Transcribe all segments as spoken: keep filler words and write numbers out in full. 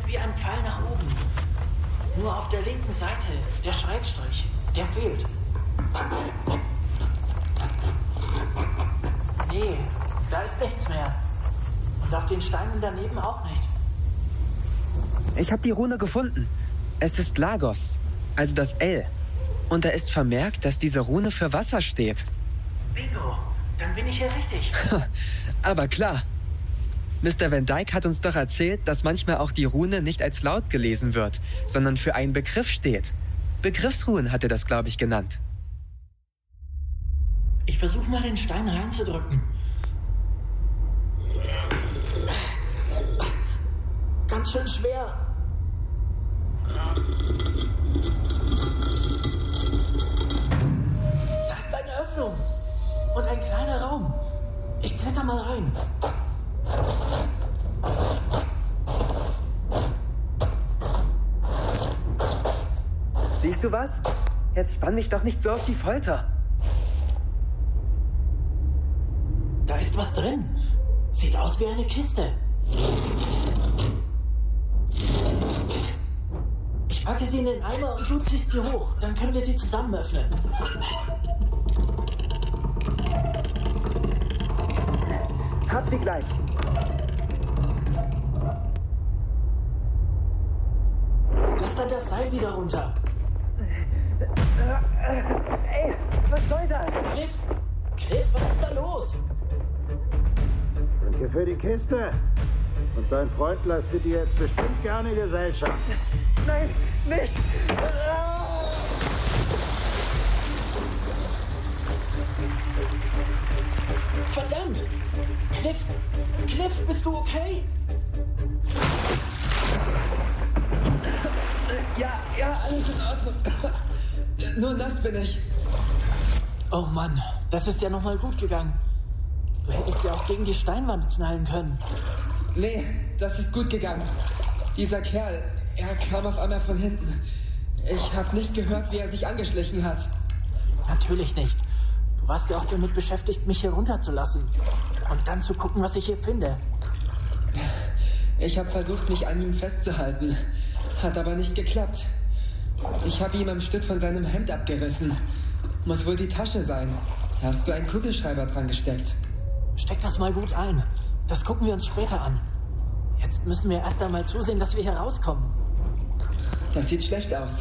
wie ein Pfeil nach oben. Nur auf der linken Seite, der Schrägstrich, der fehlt. Nee, da ist nichts mehr. Und auf den Steinen daneben auch nicht. Ich habe die Rune gefunden. Es ist Lagos, also das L. Und da ist vermerkt, dass diese Rune für Wasser steht. Bingo, dann bin ich hier richtig. Aber klar. Mister Van Dyke hat uns doch erzählt, dass manchmal auch die Rune nicht als Laut gelesen wird, sondern für einen Begriff steht. Begriffsruhen hat er das, glaube ich, genannt. Ich versuche mal den Stein reinzudrücken. Ganz schön schwer. Da ist eine Öffnung und ein kleiner Raum. Ich kletter mal rein. Siehst du was? Jetzt spann mich doch nicht so auf die Folter. Da ist was drin. Sieht aus wie eine Kiste. Ich packe sie in den Eimer und du ziehst sie hoch. Dann können wir sie zusammen öffnen. Hab sie gleich. Lass dann das Seil wieder runter. Ey, was soll das? Cliff! Cliff, was ist da los? Danke für die Kiste. Und dein Freund leistet dir jetzt bestimmt gerne Gesellschaft. Nein, nicht! Verdammt! Cliff! Cliff, bist du okay? Ja, ja, alles in Ordnung. Nur nass bin ich. Oh Mann, das ist ja nochmal gut gegangen. Du hättest ja auch gegen die Steinwand knallen können. Nee, das ist gut gegangen. Dieser Kerl, er kam auf einmal von hinten. Ich habe nicht gehört, wie er sich angeschlichen hat. Natürlich nicht. Du warst ja auch damit beschäftigt, mich hier runterzulassen. Und dann zu gucken, was ich hier finde. Ich habe versucht, mich an ihm festzuhalten. Hat aber nicht geklappt. Ich habe ihm ein Stück von seinem Hemd abgerissen. Muss wohl die Tasche sein. Da hast du einen Kugelschreiber dran gesteckt. Steck das mal gut ein. Das gucken wir uns später an. Jetzt müssen wir erst einmal zusehen, dass wir hier rauskommen. Das sieht schlecht aus.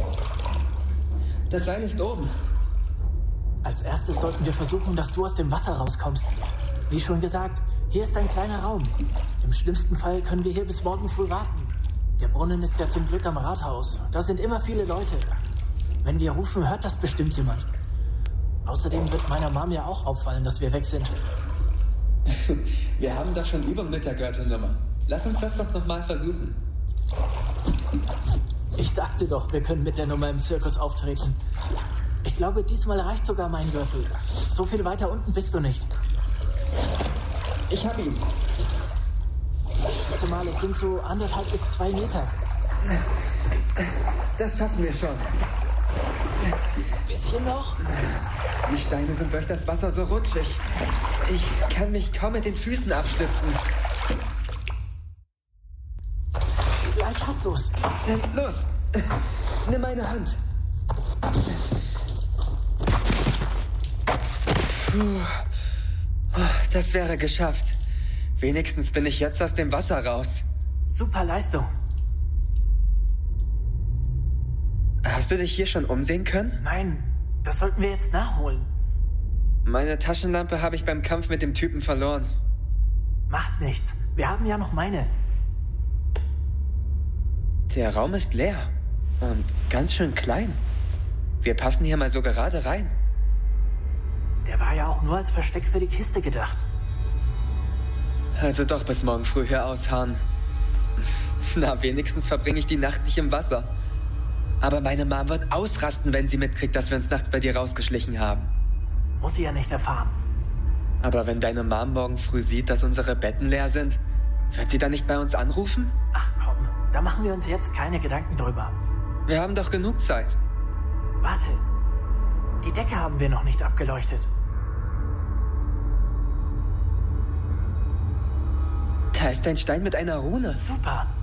Das Seil ist oben. Als erstes sollten wir versuchen, dass du aus dem Wasser rauskommst. Wie schon gesagt, hier ist ein kleiner Raum. Im schlimmsten Fall können wir hier bis morgen früh warten. Der Brunnen ist ja zum Glück am Rathaus. Da sind immer viele Leute. Wenn wir rufen, hört das bestimmt jemand. Außerdem wird meiner Mom ja auch auffallen, dass wir weg sind. Wir haben doch schon Übung mit der Gürtelnummer. Lass uns das doch nochmal versuchen. Ich sagte doch, wir können mit der Nummer im Zirkus auftreten. Ich glaube, diesmal reicht sogar mein Gürtel. So viel weiter unten bist du nicht. Ich hab ihn. Ich schätze mal, es sind so anderthalb bis zwei Meter. Das schaffen wir schon. Bisschen noch? Die Steine sind durch das Wasser so rutschig. Ich kann mich kaum mit den Füßen abstützen. Gleich hast du's. Los, nimm meine Hand. Puh. Das wäre geschafft. Wenigstens bin ich jetzt aus dem Wasser raus. Super Leistung. Hast du dich hier schon umsehen können? Nein, das sollten wir jetzt nachholen. Meine Taschenlampe habe ich beim Kampf mit dem Typen verloren. Macht nichts. Wir haben ja noch meine. Der Raum ist leer und ganz schön klein. Wir passen hier mal so gerade rein. Der war ja auch nur als Versteck für die Kiste gedacht. Also doch bis morgen früh hier ausharren. Na, wenigstens verbringe ich die Nacht nicht im Wasser. Aber meine Mom wird ausrasten, wenn sie mitkriegt, dass wir uns nachts bei dir rausgeschlichen haben. Muss sie ja nicht erfahren. Aber wenn deine Mom morgen früh sieht, dass unsere Betten leer sind, wird sie dann nicht bei uns anrufen? Ach komm, da machen wir uns jetzt keine Gedanken drüber. Wir haben doch genug Zeit. Warte, die Decke haben wir noch nicht abgeleuchtet. Da ist ein Stein mit einer Rune. Super.